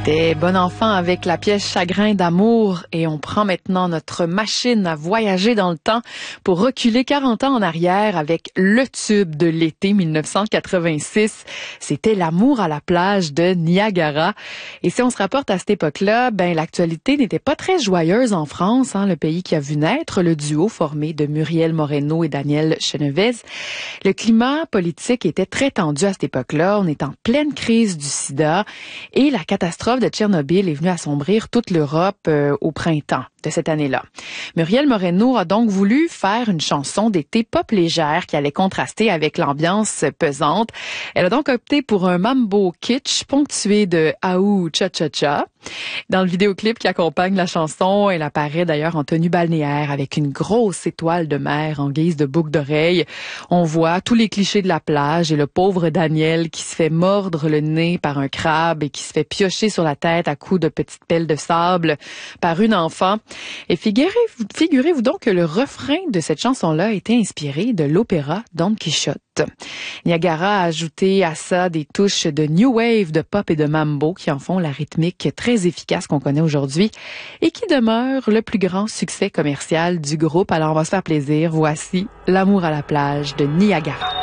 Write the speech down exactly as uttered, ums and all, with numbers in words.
C'était Bon enfant avec la pièce Chagrin d'amour et on prend maintenant notre machine à voyager dans le temps pour reculer quarante ans en arrière avec le tube de l'été mille neuf cent quatre-vingt-six. C'était L'amour à la plage de Niagara. Et si on se rapporte à cette époque-là, ben l'actualité n'était pas très joyeuse en France, hein, le pays qui a vu naître le duo formé de Muriel Moreno et Daniel Chenevez. Le climat politique était très tendu à cette époque-là. On est en pleine crise du sida et la catastrophe de Tchernobyl est venue assombrir toute l'Europe euh, au printemps de cette année-là. Muriel Moreno a donc voulu faire une chanson d'été pop légère qui allait contraster avec l'ambiance pesante. Elle a donc opté pour un mambo kitsch ponctué de Aou Cha Cha Cha. Dans le vidéoclip qui accompagne la chanson, elle apparaît d'ailleurs en tenue balnéaire avec une grosse étoile de mer en guise de boucle d'oreille. On voit tous les clichés de la plage et le pauvre Daniel qui se fait mordre le nez par un crabe et qui se fait piocher sur la tête à coups de petites pelles de sable par une enfant. Et figurez-vous, figurez-vous donc que le refrain de cette chanson-là a été inspiré de l'opéra Don Quichotte. Niagara a ajouté à ça des touches de new wave, de pop et de mambo qui en font la rythmique très efficace qu'on connaît aujourd'hui et qui demeure le plus grand succès commercial du groupe. Alors on va se faire plaisir. Voici L'amour à la plage de Niagara.